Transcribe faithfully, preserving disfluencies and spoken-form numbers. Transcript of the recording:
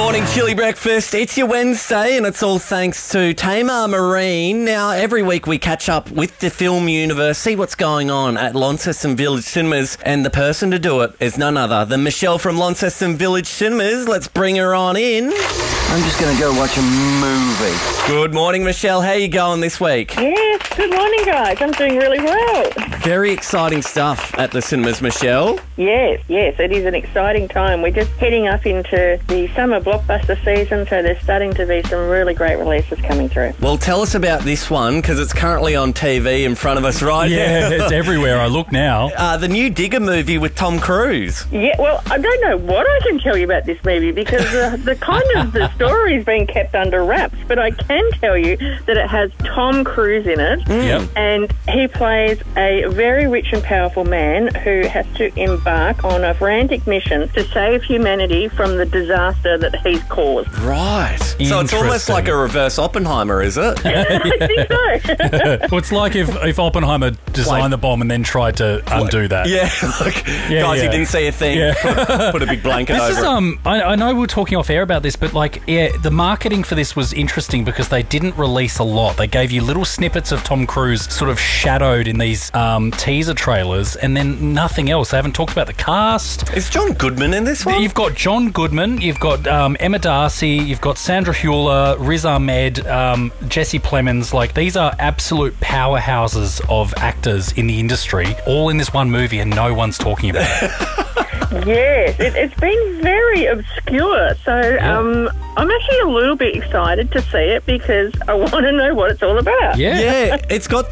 Morning Chili Breakfast. It's your Wednesday and it's all thanks to Tamar Marine. Now, every week we catch up with the film universe, see what's going on at Launceston Village Cinemas, and the person to do it is none other than Michelle from Launceston Village Cinemas. Let's bring her on in. I'm just going to go watch a movie. Good morning, Michelle. How are you going this week? Yes, good morning, guys. I'm doing really well. Very exciting stuff at the cinemas, Michelle. Yes, yes, it is an exciting time. We're just heading up into the summer blockbuster season, so there's starting to be some really great releases coming through. Well, tell us about this one, because it's currently on T V in front of us right Yeah, now. it's everywhere I look now. Uh, the new Digger movie with Tom Cruise. Yeah, well, I don't know what I can tell you about this movie because uh, the kind of the story's been kept under wraps, but I can tell you that it has Tom Cruise in it, Yep. and he plays a very rich and powerful man who has to embark on a frantic mission to save humanity from the disaster that he's caused. Right. So it's almost Interesting. like a reverse Oppenheimer, is it? I think so. Well, it's like if, if Oppenheimer designed Like- the bomb and then tried to undo that. Yeah, like, Yeah, guys, yeah. you didn't see a thing. Yeah. Put a big blanket This over is it. um. I, I know we we're talking off air about this, but like, yeah, the marketing for this was interesting because they didn't release a lot. They gave you little snippets of Tom Cruise sort of shadowed in these um, teaser trailers, and then nothing else. They haven't talked about the cast. Is John Goodman in this one? You've got John Goodman, you've got um, Emma Darcy, you've got Sandra Hewler, Riz Ahmed, um, Jesse Plemons. Like, these are absolute powerhouses of actors in the industry, all in this one movie, and no one's talking about it. Yes, it, it's been very obscure, so um, I'm actually a little bit excited to see it because I want to know what it's all about. Yeah. Yeah, it's got